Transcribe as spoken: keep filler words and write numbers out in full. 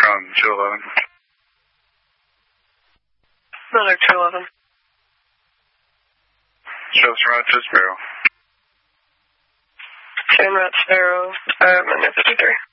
Foxtrot two eleven. Another two eleven. Shows Route to Sparrow. ten Route Sparrow, uh, Monday fifty-three.